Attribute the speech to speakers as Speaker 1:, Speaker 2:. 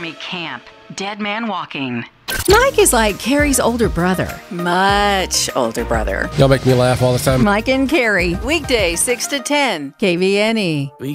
Speaker 1: Army camp. Dead man walking.
Speaker 2: Mike is like Carrie's older brother.
Speaker 3: Much older brother.
Speaker 4: Y'all make me laugh all the time.
Speaker 2: Mike and Carrie.
Speaker 3: Weekday, 6 to 10.
Speaker 2: KVNE.